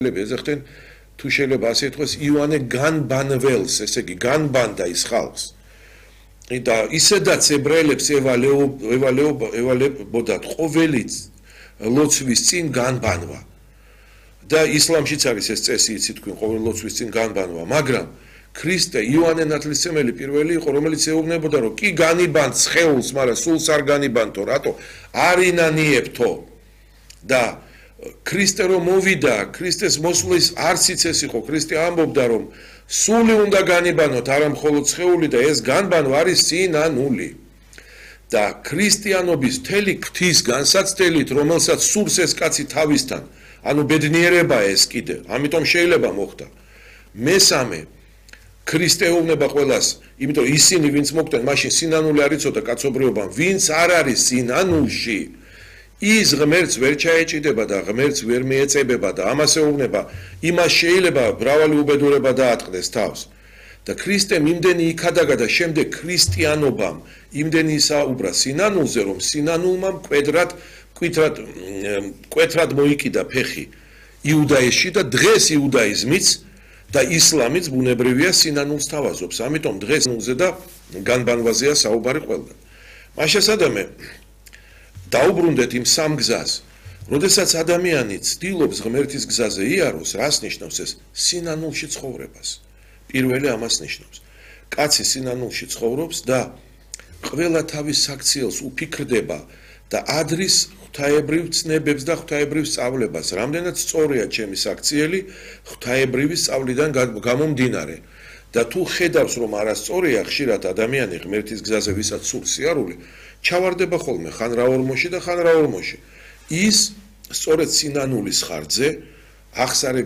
ეზახთენ თუ შეიძლება ასე ითქვას იოანე განბანველს, ესე იგი განბანდა ის ხალხს. და ისედაც ებრაელებს ევალებოდათ ყოველიც ლოცვის წინ განბანვა. და ისლამშიც არის ეს წესი, იცით თქვენ, ყოველ ლოცვის წინ განბანვა, მაგრამ ქრისტე იოანე ნათლისმცემელი პირველი იყო, რომელიც ეუბნებოდა, რომ კი განიბანთ სხეულს, მაგრამ სულს არ განიბანთო, რატო? არ ინანიებთო. და ქრისტე რომ მოვიდა, ქრისტეს მოსვლის არციც ეს იყო, ქრისტე ამბობდა, რომ სული უნდა განიბანოთ, არა მხოლოდ სხეული და ეს განბანვა არის სინანული. და ქრისტიანობის მთელი ღვთის განსაცდელით, რომელსაც სურს ეს კაცი თავისთან, ანუ ბედნიერება ეს კიდე, ამიტომ შეიძლება მოხდა. მესამე, ქრისტე ეუბნება ყველას, იმიტომ ისინი ვინც მოკვდნენ, მაშინ სინანული არ იცოდა კაცობრიობამ, ვინც არ არის სინანულში, ის ღმერთს ვერ ჩაეჭიდება და ღმერთს ვერ მიეწებება და ამას ეუბნება, იმას შეიძლება მრავალი უბედურება დაატყდეს თავს. და ქრისტემ იმდენი იქადაგა და შემდეგ ქრისტიანობამ იმდენი ისაუბრა სინანულზე, რომ სინანულმა მკვეთრად მოიკიდა ფეხი იუდაიზმში და დღეს იუდაიზმიც და ისლამიც ბუნებრივია სინანულს თავაზობს. ამიტომ დღეს სინანულზე და განბანვაზეა საუბარი ყველგან. მაშასადამე დაუბრუნდეთ იმ სამ გზას. როდესაც ადამიანი ცდილობს ღმერთის გზაზე იაროს, რას ნიშნავს ეს? სინანულში ცხოვრებას. პირველი ამას ნიშნავს. კაცი სინანულში ცხოვრობს და ყველა თავის საქციელს უფიქრდება და ადრის ღვთაებრივ ცნებებს და ღვთაებრივ სწავლებას. რამდენად სწორია ჩემი საქციელი ღვთაებრივი სწავლიდან გამომდინარე. და თუ ხედავს, რომ არასწორია, ხშირად ადამიანი ღმერთის გზაზე, ვისაც სურს სიარული, ჩავარდება ხოლმე ხან რა ორმოში და ხან რა ორმოში. ის სწორედ სინანულის ხარჯზე ახსარებს